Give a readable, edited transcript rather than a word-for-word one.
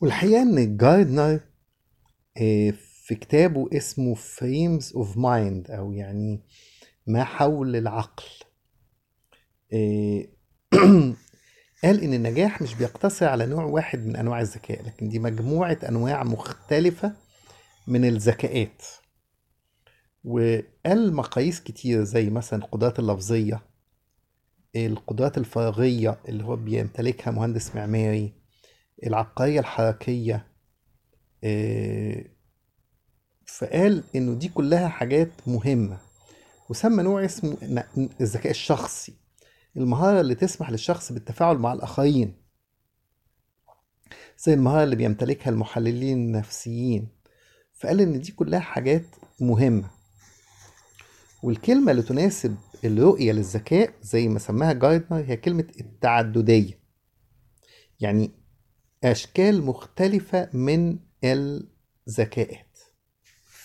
والحقيقة إن جاردنر في كتابه اسمه Frames of Mind أو يعني ما حول العقل. آه، قال إن النجاح مش بيقتصر على نوع واحد من أنواع الذكاء، لكن دي مجموعة أنواع مختلفة من الذكاءات. وقال مقاييس كتير زي مثلا القدرات اللفظية، القدرات الفراغية اللي هو بيمتلكها مهندس معماري، العبقرية الحركية. آه، فقال إنه دي كلها حاجات مهمة، وسمى نوع اسمه الذكاء الشخصي، المهارة اللي تسمح للشخص بالتفاعل مع الآخرين، زي المهارة اللي بيمتلكها المحللين النفسيين. فقال إن دي كلها حاجات مهمة، والكلمة اللي تناسب الرؤية للذكاء زي ما سماها جاردنر هي كلمة التعددية، يعني أشكال مختلفة من الذكاء.